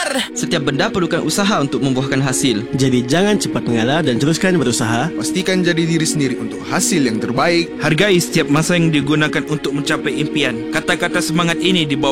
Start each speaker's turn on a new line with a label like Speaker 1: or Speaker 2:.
Speaker 1: Sabar! Setiap benda perlukan usaha untuk membuahkan hasil.
Speaker 2: Jadi jangan cepat mengalah dan teruskan berusaha.
Speaker 3: Pastikan jadi diri sendiri untuk hasil yang terbaik.
Speaker 4: Hargai setiap masa yang digunakan untuk mencapai impian. Kata-kata semangat ini dibawa